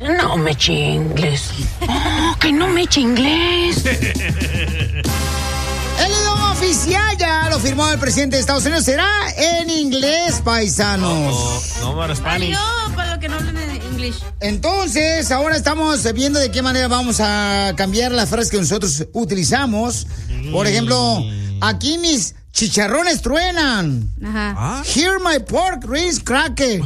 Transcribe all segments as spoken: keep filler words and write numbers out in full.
No me eche inglés. Oh, que no me eche inglés. El idioma oficial ya lo firmó el presidente de Estados Unidos. Será en inglés, paisanos. Oh, oh, no para Spanish. No, para los que no hablan inglés. Entonces, ahora estamos viendo de qué manera vamos a cambiar las frases que nosotros utilizamos. Por ejemplo, aquí mis chicharrones truenan. Ajá. ¿Ah? Here my pork ribs craque.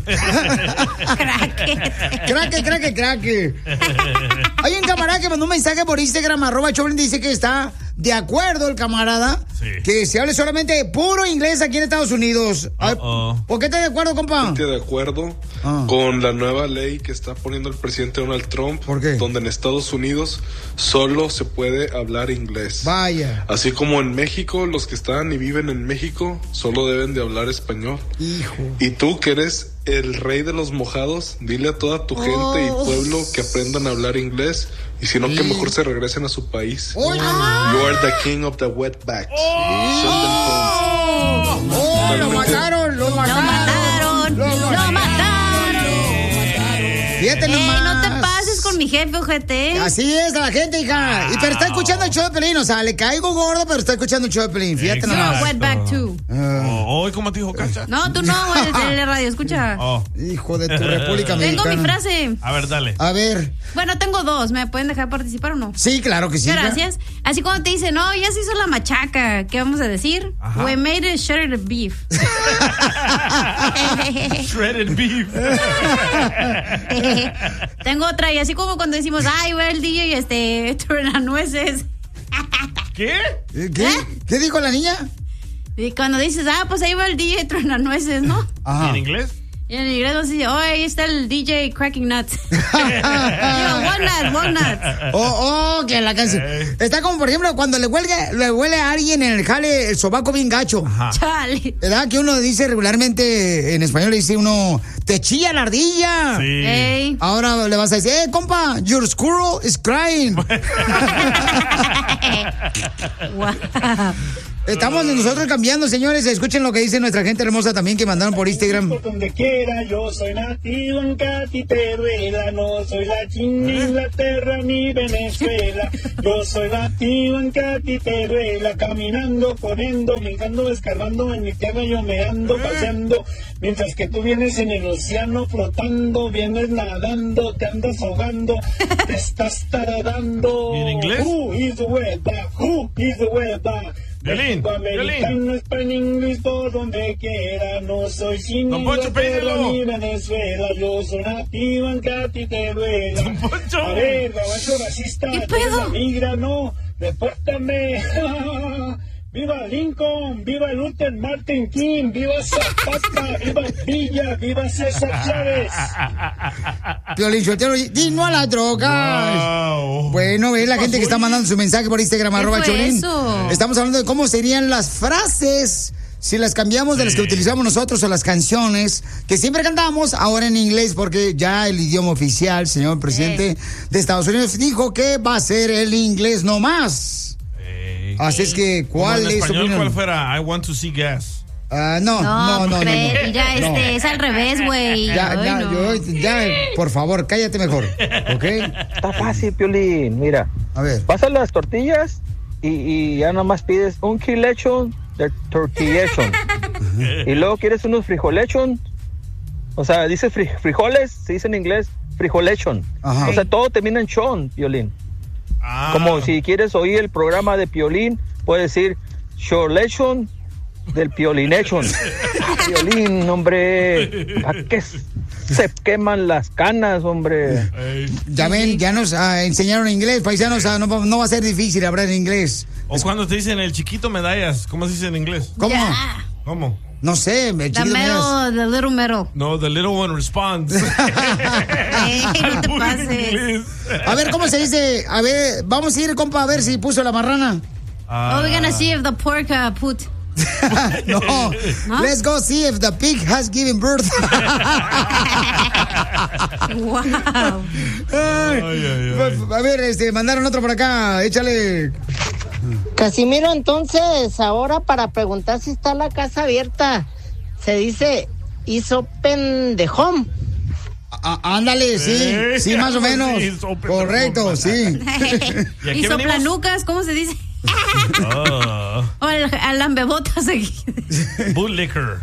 Craque, craque, craque. Hay un camarada que mandó un mensaje por Instagram, arroba Choplin, dice que está de acuerdo el camarada, sí, que se hable solamente puro inglés aquí en Estados Unidos. Uh-oh. ¿Por qué estás de acuerdo, compa? Estoy de acuerdo ah. con la nueva ley que está poniendo el presidente Donald Trump. ¿Por qué? Donde en Estados Unidos solo se puede hablar inglés. Vaya. Así como en México, los que están y viven en México solo deben de hablar español. Hijo. Y tú, que eres el rey de los mojados, dile a toda tu gente oh. y pueblo que aprendan a hablar inglés. Y si no, que mejor se regresen a su país. Oh. You are the king of the wetbacks. Oh. Oh. Oh, lo mataron, lo mataron. Lo mataron. Lo mataron. Fíjate nomás. Eh, no te pases con mi jefe, ojete. Así es la gente, hija. Y pero está escuchando el show de Pelín. O sea, le caigo gordo, pero está escuchando el show de Pelín. Fíjate Exacto. nomás. Wetback too. Uh. Oh, ¿cómo te dijo, Cacha? No, tú no, el de radio, escucha. Oh. Hijo de tu República Tengo Mexicana. mi frase. A ver, dale. A ver. Bueno, tengo dos. ¿Me pueden dejar participar o no? Sí, claro que sí. Gracias. Así cuando te dicen, no, ya se hizo la machaca, ¿qué vamos a decir? Ajá. We made a shredded beef. Shredded beef. Tengo otra, y así como cuando decimos, ay, va el D J y este, truenanueces. ¿Qué? ¿Qué? ¿Eh? ¿Qué dijo la niña? Y cuando dices, ah, pues ahí va el D J truenanueces, ¿no? Ajá. ¿En inglés? Y en inglés nos dice, oh, ahí está el D J cracking nuts. Digo, walnuts, walnuts. Oh, oh, que la canción. Hey. Está como, por ejemplo, cuando le huele, le huele a alguien en el jale el sobaco bien gacho. Ajá. Chale. ¿Verdad? Que uno dice regularmente, en español le dice uno, te chilla la ardilla. Sí. Hey. Ahora le vas a decir, eh, compa, your squirrel is crying. Wow. Estamos nosotros cambiando, señores. Escuchen lo que dice nuestra gente hermosa también que mandaron por Instagram. Donde quiera, yo soy nativo en Catiteruela, no soy la China, Inglaterra ni Venezuela. Yo soy nativo en Catiteruela, caminando, corriendo, brincando, escarbando, en mi tierra yo me ando paseando. Mientras que tú vienes en el océano flotando, vienes nadando, te andas ahogando, te estás taradando. ¿En inglés? Who is the wetback? Who is the wetback? Violín, Americano, español, inglés, por donde quiera. No soy sin Don Poncho, Inglaterra péguelo. ni Venezuela. Yo soy nativo en Catiteruela. Don Poncho. A ver, gabacho racista. ¿Qué pedo? La migra, no. Repórtame. ¡Viva Lincoln! ¡Viva Luther Martin King! ¡Viva Zapata! ¡Viva Villa! ¡Viva César Chávez! Piolín Sotelo, di no a las drogas. Wow. Bueno, ve la gente que está mandando su mensaje por Instagram, ¿Qué arroba fue Cholín. eso? Estamos hablando de cómo serían las frases si las cambiamos de las que utilizamos nosotros o las canciones que siempre cantamos ahora en inglés, porque ya el idioma oficial, señor presidente Ey. de Estados Unidos, dijo que va a ser el inglés nomás. Ey. Así es que, ¿cuál Como en es su español, opinión? ¿cuál fuera? I want to see gas. Ah, no, No, no, no, no. cree- no. y ya, este, No. es al revés, güey. Ya, Ay, ya, no. yo, ya, por favor, cállate mejor, ¿ok? Está fácil, Piolín. Mira, A ver. vas a las tortillas y, y ya nomás pides un kilechon de tortillechon. Y luego quieres unos frijolechon. O sea, dice fri- frijoles, se dice en inglés frijolechon. Ajá. O sea, todo termina en chon, Piolín. Ah. Como si quieres oír el programa de Piolín, puedes decir Shorlechon del Piolinechon. Piolín, hombre, ¿a qué se queman las canas, hombre? Ey. Ya ven, ya nos ah, enseñaron inglés, paisanos, ah, no, va- no va a ser difícil hablar inglés. O cuando te dicen el chiquito medallas, ¿cómo se dice en inglés? ¿Cómo? Ya. ¿Cómo? No sé, me The chiquito me das- medal, the little medal. No, the little one responds. Ey, no te Puro en pases. inglés. A ver, ¿cómo se dice? A ver, vamos a ir, compa, a ver si puso la marrana. Ah. Oh, we're gonna see if the pork uh, put. No, ¿No? let's go see if the pig has given birth. Wow. Ay, Ay, ay, ay. A ver, este, mandaron otro por acá, échale. Casimiro, entonces, ahora para preguntar si está la casa abierta, se dice is open the home. Ah, ándale, sí, Eh, sí, más o menos. sí, sope- Correcto, sí. ¿Y a ¿Y qué soplanucas? ¿Cómo se dice? Oh, O el alambebotas aquí. bootlicker.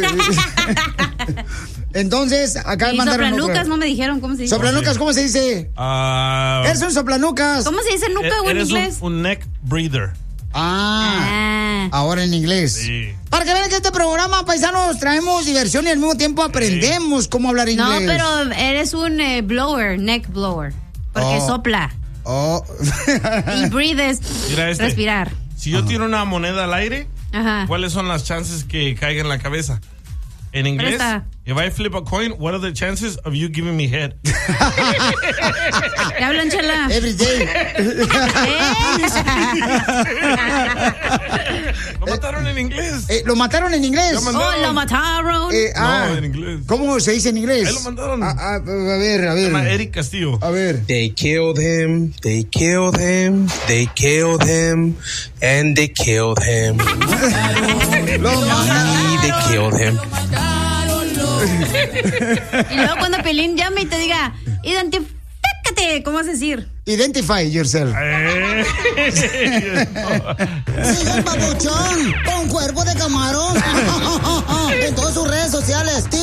Entonces, acá Y mandaron soplanucas, otra. no me dijeron cómo se dice. Soplanucas, ¿cómo se dice? Ah, Eres un soplanucas. ¿Cómo se dice nuca o en eres un, inglés? un neck breather. Ah, Ah. ahora en inglés. Sí. Para que vean que este programa, paisanos, traemos diversión y al mismo tiempo aprendemos cómo hablar No, inglés. pero eres un eh, blower, neck blower. Porque Oh. sopla. Oh. Y breathe es Mira este. respirar. Si yo tiro una moneda al aire, Ajá. ¿cuáles son las chances que caiga en la cabeza? En inglés, Presta. if I flip a coin, what are the chances of you giving me head? ¿Qué hablan, chela? Every day. Lo mataron en inglés. Eh, ¿Lo mataron en inglés? Lo mandaron. Oh, lo mataron. Eh, ah, No, en inglés. ¿Cómo se dice en inglés? Ahí lo mandaron. Ah, ah, a ver, a Se llama ver. Eric Castillo. A ver. They killed him, they killed him, they killed him, and they killed him. Lo Y they killed him. Y luego cuando Pelín llame y te diga, identifícate, ¿cómo vas a decir? Identify yourself. Eh. Sigue el papuchón con cuerpo de camarón en todas sus redes sociales.